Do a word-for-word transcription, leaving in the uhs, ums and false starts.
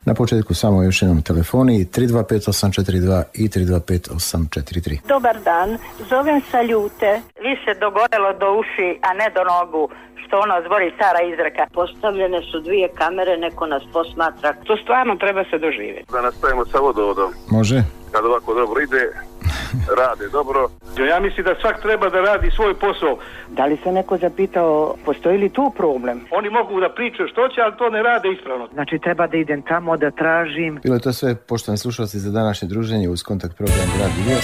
Na početku samo još jednom telefoni tri dva pet osam četiri dva i tri dva pet osam četiri tri. Dobar dan, zovem sa Ljute. Više dogorelo do uši, a ne do nogu, što ono zvori stara izreka. Postavljene su dvije kamere, neko nas posmatra. To stvarno treba se doživjeti. Da nastavimo sa vodovodom. Može. Kad ovako dobro ide, rade dobro. Ja mislim da svak treba da radi svoj posao. Da li se neko zapitao, postoji li tu problem? Oni mogu da pričaju što će, ali to ne rade ispravno. Znači treba da idem tamo, da tražim. Bilo je to sve, poštovani slušalci, za današnje druženje uz kontakt program Grad i Vijest.